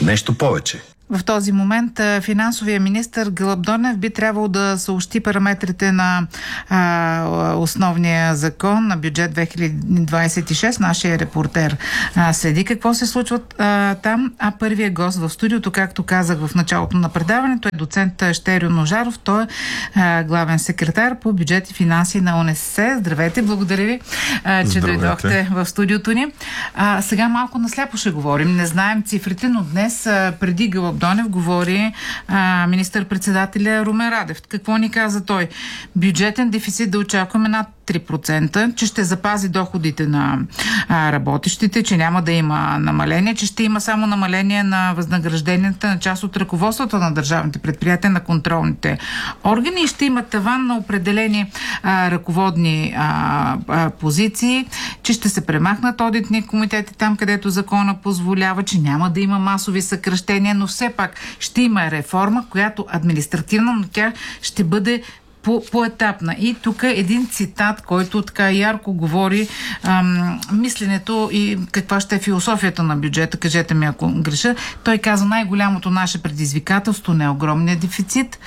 Нещо повече. В този момент финансовия министър Гълъб Донев би трябвало да съобщи параметрите на основния закон на бюджет 2026. Нашия репортер следи какво се случва там. А първият гост в студиото, както казах в началото на предаването, е доцент Щерьо Ножаров. Той е главен секретар по бюджет и финанси на УНСС. Здравейте, благодаря ви, че дойдохте в студиото ни. Сега малко насляпо ще говорим. Не знаем цифрите, но днес преди Гълъб Донев говори министър-председателя Румен Радев. Какво ни каза той? Бюджетен дефицит да очакваме над 3%, че ще запази доходите на работещите, че няма да има намаление, че ще има само намаление на възнагражденията на част от ръководството на държавните предприятия, на контролните органи и ще има таван на определени ръководни позиции, че ще се премахнат одитни комитети там, където закона позволява, че няма да има масови съкращения, но все пак ще има реформа, която административно, но тя ще бъде поетапна. И тук е един цитат, който така ярко говори мисленето и каква ще е философията на бюджета. Кажете ми, ако греша. Той каза: най-голямото наше предизвикателство не е огромния дефицит,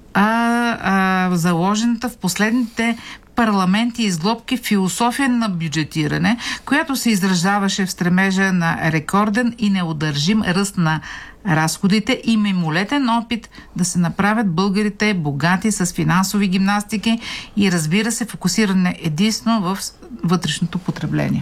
а заложената в последните парламенти и сглобки философия на бюджетиране, която се изражаваше в стремежа на рекорден и неудържим ръст на разходите и мимолетен опит да се направят българите богати с финансови гимнастики и, разбира се, фокусиране единствено в вътрешното потребление.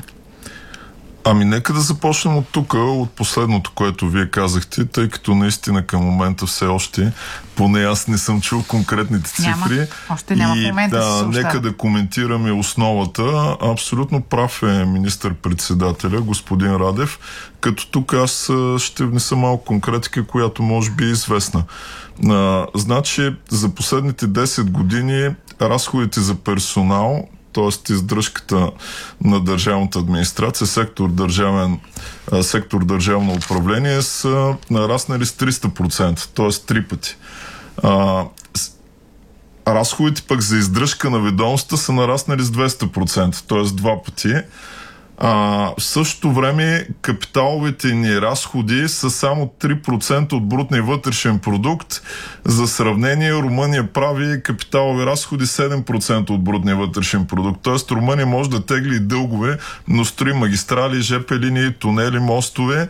Нека да започнем от тук, от последното, което вие казахте, тъй като наистина към момента все още, поне аз не съм чул конкретните цифри. Още няма в момента. Нека да коментираме основата. Абсолютно прав е министър-председателя, господин Радев, като тук аз ще внеса малко конкретика, която може би е известна. Значи, за последните 10 години разходите за персонал, т.е. издръжката на държавната администрация, сектор държавно управление, са нараснали с 300%, т.е. 3 пъти. Разходите пък за издръжка на ведомствата са нараснали с 200%, т.е. 2 пъти. В същото време капиталовите ни разходи са само 3% от брутния вътрешен продукт. За сравнение, Румъния прави капиталови разходи 7% от брутния вътрешен продукт. Тоест Румъния може да тегли дългове, но строи магистрали, ЖП линии, тунели, мостове.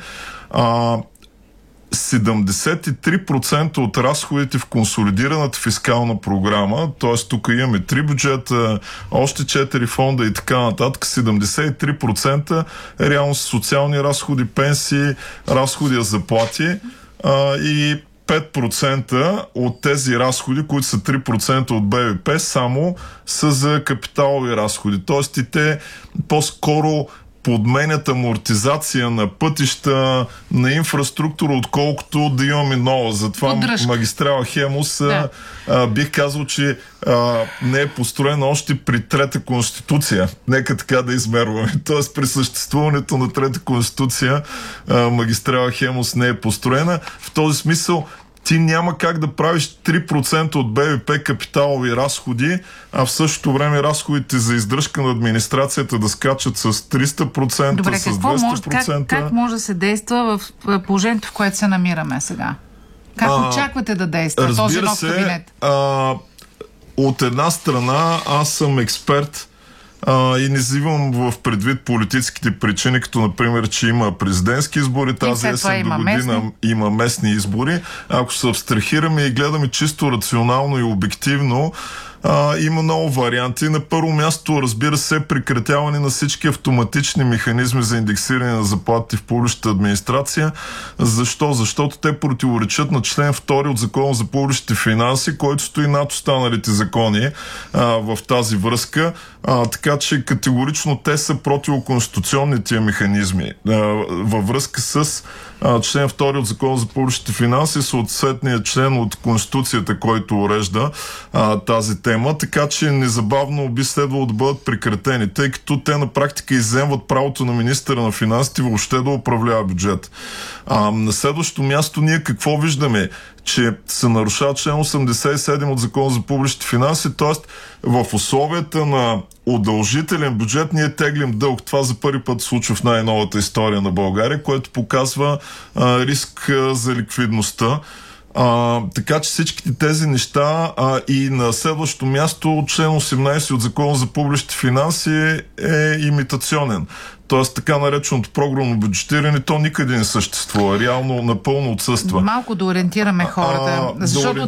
73% от разходите в консолидираната фискална програма, т.е. тук имаме 3 бюджета, още 4 фонда и така нататък, 73% реално са социални разходи, пенсии, разходи за заплати и 5% от тези разходи, които са 3% от БВП, само са за капиталови разходи. Т.е. и те по-скоро подменят амортизация на пътища, на инфраструктура, отколкото да имаме нова. Затова магистрала Хемус бих казал, че не е построена още при трета конституция. Нека така да измерваме. Тоест при съществуването на трета конституция магистрала Хемус не е построена. В този смисъл ти няма как да правиш 3% от БВП капиталови разходи, а в същото време разходите за издръжка на администрацията да скачат с 300%, Добре, с 200%. Как може да се действа в положението, в което се намираме сега? Как очаквате да действа този нов кабинет? От една страна аз съм експерт и не взимам в предвид политическите причини, като например, че има президентски избори, тази есен до година има местни избори. Ако се абстрахираме и гледаме чисто рационално и обективно, има много варианти. На първо място, разбира се, прекратяване на всички автоматични механизми за индексиране на заплатите в публичната администрация. Защо? Защото те противоречат на член 2 от Закона за публичните финанси, който стои над останалите закони в тази връзка. Така че категорично те са противоконституционни тия механизми. Във връзка с член 2 от Закона за публичните финанси, съответният член от Конституцията, който урежда тази система, така че незабавно би следвало да бъдат прекратени, тъй като те на практика изземват правото на министъра на финансите въобще да управлява бюджет. На следващото място ние какво виждаме? Че се нарушава член 87 от Закона за публичните финанси, т.е. в условията на удължителен бюджет ние теглим дълг. Това за първи път случва в най-новата история на България, което показва риск за ликвидността. Така че всичките тези неща и на следващото място член 18 от Закона за публичните финанси е имитационен. Тоест така нареченото програмно бюджетиране, то никъде не съществува. Реално напълно отсъства. Малко да ориентираме хората, защото